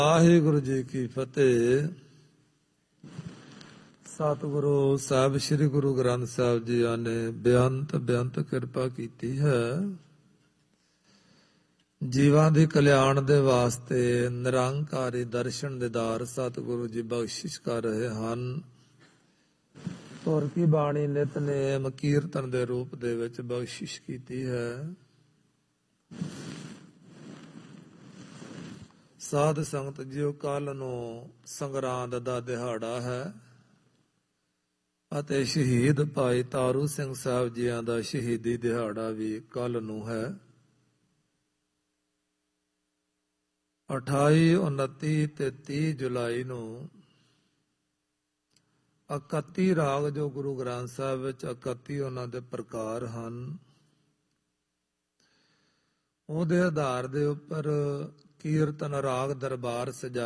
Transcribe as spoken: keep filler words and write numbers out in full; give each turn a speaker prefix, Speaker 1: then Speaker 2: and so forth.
Speaker 1: ਵਾਹਿਗੁਰੂ ਜੀ ਕੀ ਫਤਿਹ। ਸਤਿਗੁਰੂ ਸਾਹਿਬ ਸ੍ਰੀ ਗੁਰੂ ਗ੍ਰੰਥ ਸਾਹਿਬ ਜੀ ਨੇ ਬੇਅੰਤ ਬੇਅੰਤ ਕਿਰਪਾ ਕੀਤੀ ਹੈ। ਜੀਵਾਂ ਦੇ ਕਲਿਆਣ ਦੇ ਵਾਸਤੇ ਨਿਰੰਕਾਰੀ ਦਰਸ਼ਨ ਦੀਦਾਰ ਸਤਿਗੁਰੂ ਜੀ ਬਖਸ਼ਿਸ਼ ਕਰ ਰਹੇ ਹਨ। ਤੁਰ ਕੀ ਬਾਣੀ ਨਿਤਨੇਮ ਕੀਰਤਨ ਦੇ ਰੂਪ ਦੇ ਵਿੱਚ ਬਖਸ਼ਿਸ਼ ਕੀਤੀ ਹੈ। ਸਾਧ ਸੰਗਤ ਜੀਓ, ਕੱਲ ਨੂੰ ਸੰਗਰਾਂਦ ਦਾ ਦਿਹਾੜਾ ਹੈ ਅਤੇ ਸ਼ਹੀਦ ਭਾਈ ਤਾਰੂ ਸਿੰਘ ਸਾਹਿਬ ਜੀਆਂ ਦਾ ਸ਼ਹੀਦੀ ਦਿਹਾੜਾ ਵੀ ਕੱਲ ਨੂੰ ਹੈ। ਅਠਾਈ ਉਨੱਤੀ ਤੇ ਤੀਹ ਜੁਲਾਈ ਨੂੰ ਇਕੱਤੀ ਰਾਗ ਜੋ ਗੁਰੂ ਗ੍ਰੰਥ ਸਾਹਿਬ ਵਿੱਚ ਇਕੱਤੀ ਉਹਨਾਂ ਦੇ ਪ੍ਰਕਾਰ ਹਨ, ਉਹਦੇ ਆਧਾਰ ਦੇ ਉੱਪਰ ਕੀਰਤਨ ਰਾਗ ਦਰਬਾਰ ਸਜਾ